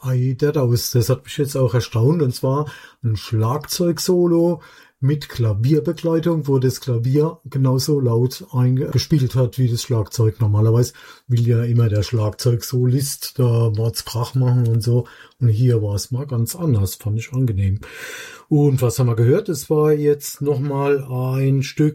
Ei der Daus. Das hat mich jetzt auch erstaunt. Und zwar ein Schlagzeugsolo mit Klavierbegleitung, wo das Klavier genauso laut gespielt hat wie das Schlagzeug. Normalerweise will ja immer der Schlagzeugsolist da was Krach machen und so. Und hier war es mal ganz anders. Fand ich angenehm. Und was haben wir gehört? Es war jetzt nochmal ein Stück